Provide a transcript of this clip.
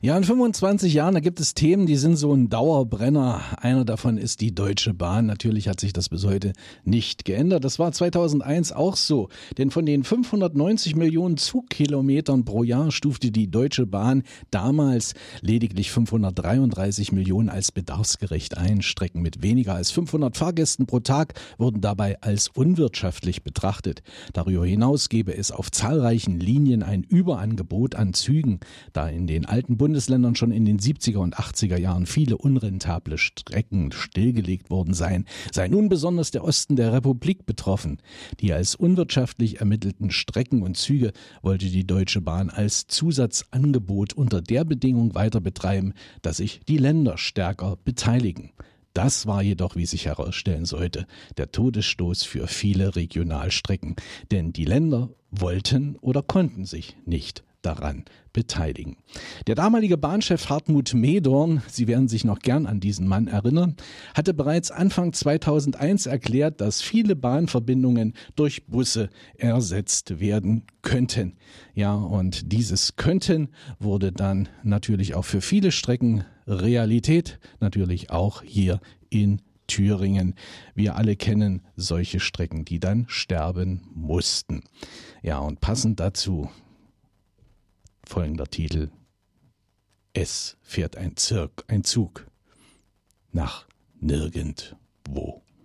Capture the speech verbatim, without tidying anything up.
Ja, in fünfundzwanzig Jahren, da gibt es Themen, die sind so ein Dauerbrenner. Einer davon ist die Deutsche Bahn. Natürlich hat sich das bis heute nicht geändert. Das war zweitausendeins auch so. Denn von den fünfhundertneunzig Millionen Zugkilometern pro Jahr stufte die Deutsche Bahn damals lediglich fünfhundertdreiunddreißig Millionen als bedarfsgerecht ein. Strecken mit weniger als fünfhundert Fahrgästen pro Tag wurden dabei als unwirtschaftlich betrachtet. Darüber hinaus gäbe es auf zahlreichen Linien ein Überangebot an Zügen, da in den alten Bundesländern schon in den siebziger und achtziger Jahren viele unrentable Strecken stillgelegt worden seien, sei nun besonders der Osten der Republik betroffen. Die als unwirtschaftlich ermittelten Strecken und Züge wollte die Deutsche Bahn als Zusatzangebot unter der Bedingung weiter betreiben, dass sich die Länder stärker beteiligen. Das war jedoch, wie sich herausstellen sollte, der Todesstoß für viele Regionalstrecken, denn die Länder wollten oder konnten sich nicht daran beteiligen. Der damalige Bahnchef Hartmut Medorn, Sie werden sich noch gern an diesen Mann erinnern, hatte bereits Anfang zweitausendeins erklärt, dass viele Bahnverbindungen durch Busse ersetzt werden könnten. Ja, und dieses Könnten wurde dann natürlich auch für viele Strecken Realität, natürlich auch hier in Thüringen. Wir alle kennen solche Strecken, die dann sterben mussten. Ja, und passend dazu folgender Titel: Es fährt ein Zirk, ein Zug nach nirgendwo.